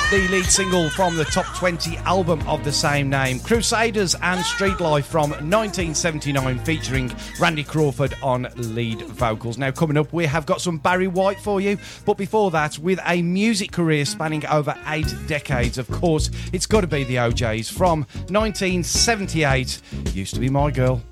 the lead single from the top 20 album of the same name, Crusaders and Street Life from 1979, featuring Randy Crawford on lead vocals. Now, coming up, we have got some Barry White for you, but before that, with a music career spanning over 8 decades, of course, it's got to be the OJs from 1978, Used to Be My Girl.